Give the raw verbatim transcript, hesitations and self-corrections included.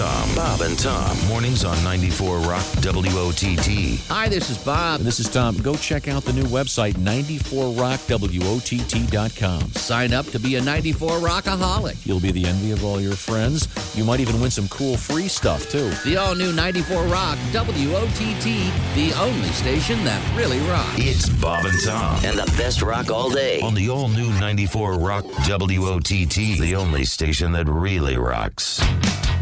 Tom. Bob and Tom. Mornings on ninety-four Rock W O T T. Hi, this is Bob. This is Tom. Go check out the new website, ninety-four rock W O T T dot com. Sign up to be a ninety-four Rockaholic. You'll be the envy of all your friends. You might even win some cool free stuff, too. The all-new ninety-four Rock W O T T, the only station that really rocks. It's Bob and Tom. And the best rock all day. On the all-new ninety-four Rock W O T T, the only station that really rocks.